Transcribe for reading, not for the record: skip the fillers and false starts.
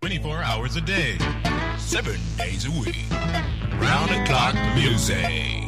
24 hours a day, 7 days a week. Round the clock music.